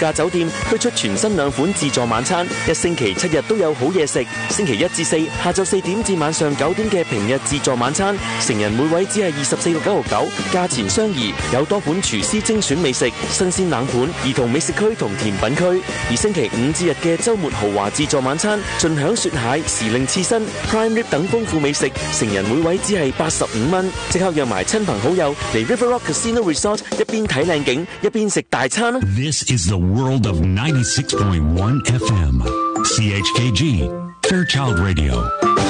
假酒店推出全新2款自助晚餐，1星期7日都有好嘢食。星期1至4下晝4點至晚上9點嘅平日自助晚餐，成人每位只係24.99，價錢相宜，有多款廚師精選美食、新鮮冷盤、兒童美食區同甜品區。而星期5至日嘅週末豪華自助晚餐，盡享雪蟹、時令刺身、prime rib 等豐富美食，成人每位只係85蚊。即刻約埋親朋好友嚟 River Rock Casino Resort， 一邊睇靚景，一邊食大餐。 This is the world of 96.1 FM. CHKG, Fairchild Radio.